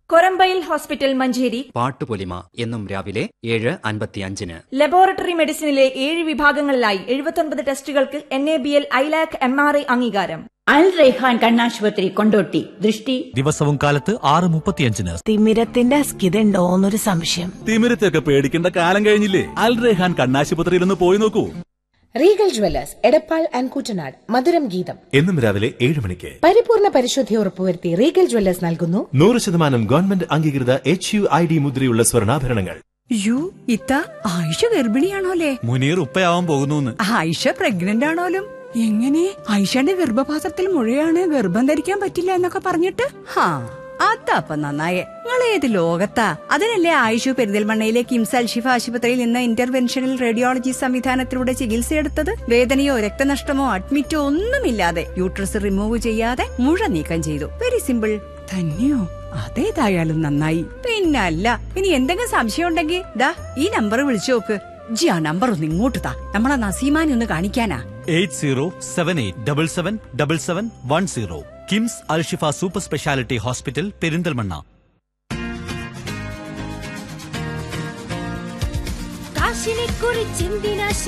Korambayil hospital Manjeri Pattupolima എന്നും രാവിലെ 7:55. Laboratory മെഡിസിനിലെ 7 വിഭാഗങ്ങളിലായി 79 ടെസ്റ്റുകൾക്ക് NABL ILAC MRI അംഗീകാരം. അൽ റൈഹാൻ കണ്ണാശുപത്രി കൊണ്ടോട്ടി. ദൃഷ്ടി ദിവസവും കാലത്ത് 6:35. തിമിരത്തിന്റെ അസ്കിതണ്ടോന്നൊരു സംശയം. തിമിരത്തൊക്കെ പേടിക്കേണ്ട കാലം കഴിഞ്ഞില്ലേ? അൽ റൈഹാൻ കണ്ണാശുപത്രിയിൽ ഒന്ന് പോയി നോക്കൂ. Regal Jewellers Edappal and Koottanad. മധുരം ഗീതം എന്നും രാവിലെ 7 മണിക്ക്. പരിപൂർണ പരിശുദ്ധി ഉറപ്പുവരുത്തി റീഗൽ ജ്വല്ലേഴ്സ് നൽകുന്നു 100% ഗവൺമെന്റ് അംഗീകൃത HUID മുദ്രയുള്ള സ്വർണ്ണാഭരണങ്ങൾ. ഇത്ത ആയിഷ ഗർഭിണിയാണോലേ? മുനീർ ഉപ്പയാവാൻ പോകുന്നു. ആയിഷ പ്രഗ്നന്റ് ആണോലും. എങ്ങനെ? ആയിഷയുടെ ഗർഭപാത്രത്തിൽ മുഴയാണ്, ഗർഭം ധരിക്കാൻ പറ്റില്ല എന്നൊക്കെ പറഞ്ഞിട്ട്. അതപ്പ നന്നായേ. നിങ്ങൾ ഏത് ലോകത്താ? അതിനല്ലേ ആയിഷു പെരിന്തൽമണ്ണയിലെ കിംസ് അൽഷിഫ ആശുപത്രിയിൽ നിന്ന് ഇന്റർവെൻഷണൽ റേഡിയോളജി സംവിധാനത്തിലൂടെ ചികിത്സയെടുത്തത്. വേദനയോ രക്തനഷ്ടമോ അഡ്മിറ്റോ ഒന്നുമില്ലാതെ യൂട്രസ് റിമൂവ് ചെയ്യാതെ മുഴ നീക്കം ചെയ്തു. Very simple. തന്നെയോ? അതേതായാലും നന്നായി. പിന്നല്ല, ഇനി എന്തെങ്കിലും സംശയം ഉണ്ടെങ്കിൽ ദാ ഈ നമ്പർ വിളിച്ചു നോക്ക്. ആ നമ്പർ ഒന്ന് ഇങ്ങോട്ട് താ, നമ്മളെ നസീമാനെ ഒന്ന് കാണിക്കാനാ. 8078777710. KIMS Alshifa super speciality hospital, Perinthalmanna. കാശിനെ കുറിച്ചെന്തിനാ